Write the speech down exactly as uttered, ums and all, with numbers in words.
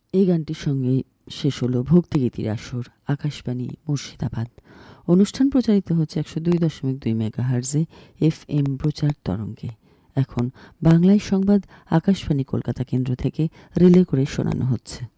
এই গানটির সঙ্গে শেষ হলো ভক্তিগীতির আসর আকাশবাণী মুর্শিদাবাদ। অনুষ্ঠান প্রচারিত হচ্ছে একশো দুই দশমিক দুই মেগাহার্জে এফ এম প্রচার তরঙ্গে। এখন বাংলায় সংবাদ আকাশবাণী কলকাতা কেন্দ্র থেকে রিলে করে শোনানো হচ্ছে।